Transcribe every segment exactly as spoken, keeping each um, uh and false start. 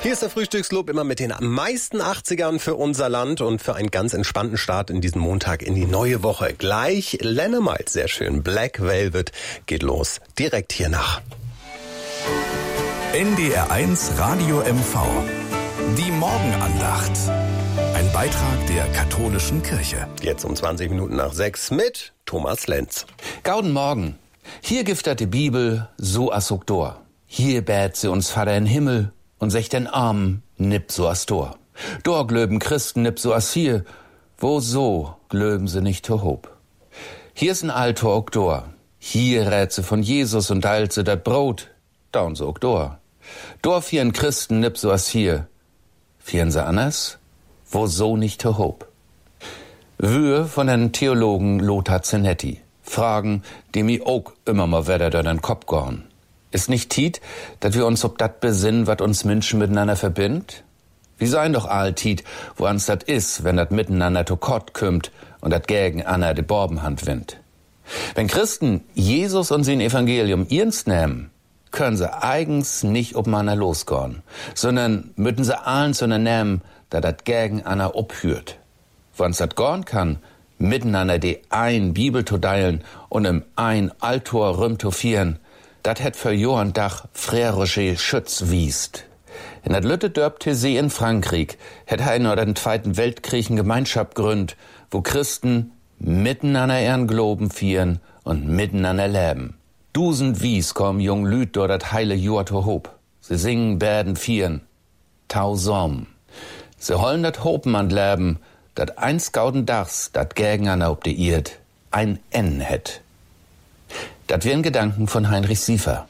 Hier ist der Frühstücksclub immer mit den meisten achtzigern für unser Land und für einen ganz entspannten Start in diesen Montag in die neue Woche. Gleich Lenne Miles, sehr schön. Black Velvet geht los. Direkt hier nach. N D R eins Radio M V. Die Morgenandacht. Ein Beitrag der katholischen Kirche. Jetzt um zwanzig Minuten nach sechs mit Thomas Lenz. Gauden Morgen. Hier giftet die Bibel so as ook door. Hier bät sie uns Vater in Himmel und sech den Armen nipp so as dor. Dor glöben Christen nipp so as hier, wo so glöben sie nicht to hob. Hier ist ein Altor ook dor. Hier rät sie von Jesus und teilt sie dat Brot, daun so ook dor. Dor vieren Christen nipp so as hier. Vieren sie anders, wo so nicht to hob. Wühe von den Theologen Lothar Zenetti. Fragen, die mi ook immer mal wieder durch den Kopf gorn. Ist nicht Tiet, dass wir uns ob dat besinnen, wat uns Menschen miteinander verbindet? Wie sein doch all Tiet, wo ans dat is, wenn dat miteinander to Kott kümmt und dat gegen Anna de Borbenhand windt. Wenn Christen Jesus und sein Evangelium ernst nehmen, können sie eigens nicht ob Manna losgorn, sondern müssen sie allen zu nehmen, da dat gegen Anna obhürt. Wann's dat gorn kann, miteinander die ein Bibel to deilen und im ein Altor rüm to vieren, dat het für Johann Dach Frère Schütz wiest. In dat lütte Dörp See in Frankreich het er nur den Zweiten Weltkrieg eine Gemeinschaft gründ, wo Christen miteinander ihren Globen vieren und miteinander leben. Dusend wies kommen jung Lüd dort dat heile Joa to hob. Sie singen, bärden, vieren. Tausend. Sie hollen dat Hopen an leben, dat eins gauden Dachs, dat gegen an ob de Irt ein N het. Dat wären Gedanken von Heinrich Siefer.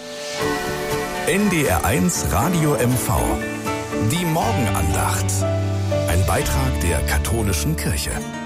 N D R eins Radio M V. Die Morgenandacht. Ein Beitrag der katholischen Kirche.